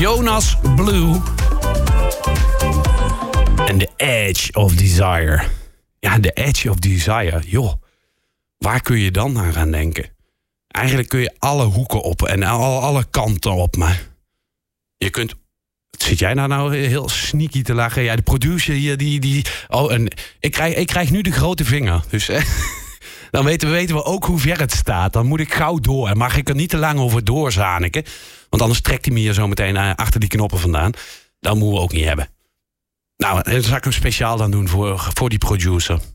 Jonas Blue. En The Edge of Desire. Ja, The Edge of Desire. Joh, waar kun je dan aan gaan denken? Eigenlijk kun je alle hoeken op en alle kanten op. Maar je kunt... Zit jij nou heel sneaky te lachen? Ja, de producer hier, en ik krijg nu de grote vinger. Dus dan weten we ook hoe ver het staat. Dan moet ik gauw door. En mag ik er niet te lang over doorzaniken. Want anders trekt hij me hier zo meteen achter die knoppen vandaan. Dat moeten we ook niet hebben. Nou, dan zal ik hem speciaal dan doen voor die producer.